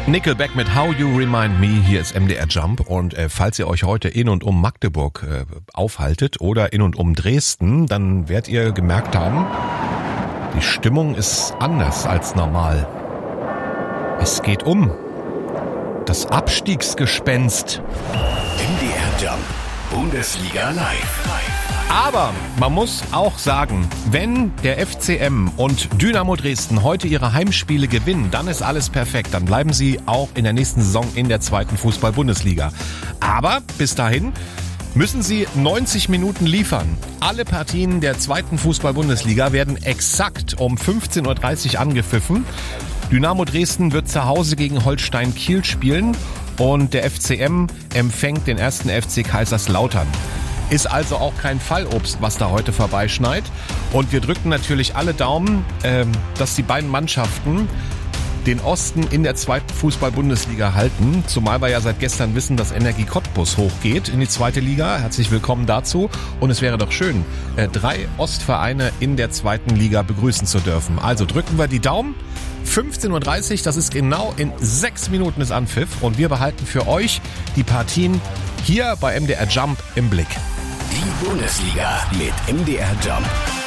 Nickelback mit How You Remind Me, hier ist MDR Jump und falls ihr euch heute in und um Magdeburg aufhaltet oder in und um Dresden, dann werdet ihr gemerkt haben, die Stimmung ist anders als normal. Es geht um das Abstiegsgespenst. MDR Jump, Bundesliga live. Aber man muss auch sagen, wenn der FCM und Dynamo Dresden heute ihre Heimspiele gewinnen, dann ist alles perfekt. Dann bleiben sie auch in der nächsten Saison in der zweiten Fußball-Bundesliga. Aber bis dahin müssen sie 90 Minuten liefern. Alle Partien der zweiten Fußball-Bundesliga werden exakt um 15.30 Uhr angepfiffen. Dynamo Dresden wird zu Hause gegen Holstein Kiel spielen und der FCM empfängt den ersten FC Kaiserslautern. Ist also auch kein Fallobst, was da heute vorbeischneit. Und wir drücken natürlich alle Daumen, dass die beiden Mannschaften den Osten in der zweiten Fußball-Bundesliga halten. Zumal wir ja seit gestern wissen, dass Energie Cottbus hochgeht in die zweite Liga. Herzlich willkommen dazu. Und es wäre doch schön, 3 Ostvereine in der zweiten Liga begrüßen zu dürfen. Also drücken wir die Daumen. 15.30 Uhr, das ist genau in 6 Minuten ist Anpfiff. Und wir behalten für euch die Partien hier bei MDR Jump im Blick. Die Bundesliga mit MDR Jump.